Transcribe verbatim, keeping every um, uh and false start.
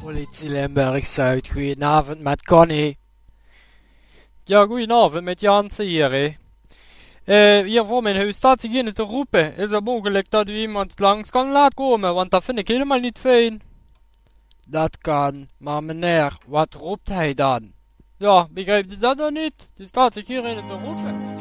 Politie Limburg-Zuid, goedenavond met Connie. Ja, goedenavond met Jans hier, hè. Eh, hier voor mijn huis staat zich in te roepen. Is het mogelijk dat u iemand langs kan laten komen? Want dat vind ik helemaal niet fijn. Dat kan, maar meneer, wat roept hij dan? Ja, begrijpt u dat dan niet? Die staat zich hier in te roepen.